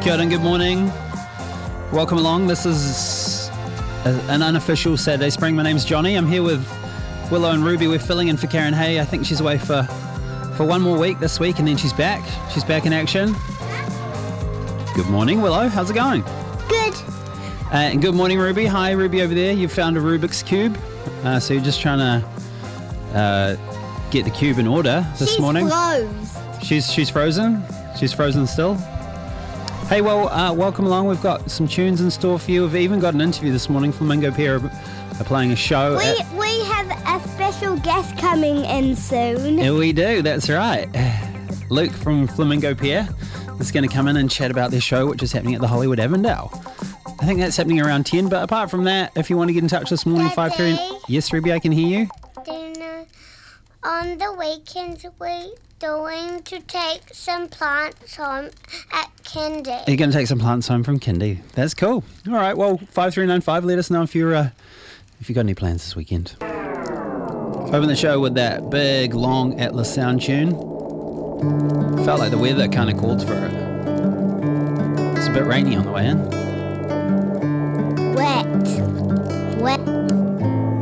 Kia ora and good morning. Welcome along. This is an unofficial Saturday Spring. My name's Johnny. I'm here with Willow and Ruby. We're filling in for Karen Hay. I think she's away for one more week this week, and then she's back. She's back in action. Good morning, Willow. How's it going? Good. And good morning, Ruby. Hi, Ruby over there. You found a Rubik's Cube. So you're just trying to get the cube in order this morning. She's frozen. She's frozen still. Hey, well, welcome along. We've got some tunes in store for you. We've even got an interview this morning. Flamingo Pier are playing a show. We have a special guest coming in soon. Yeah, we do. That's right. Luke from Flamingo Pier is going to come in and chat about their show, which is happening at the Hollywood Avondale. I think that's happening around 10. But apart from that, if you want to get in touch this morning, 5-3... Yes, Ruby, I can hear you. Then on the weekends, we're going to take some plants home at Kindy. You're going to take some plants home from Kindy. That's cool. All right, well, 5395, let us know if you've got any plans this weekend. Open the show with that big, long Atlas Sound tune. Felt like the weather kind of called for it. It's a bit rainy on the way in.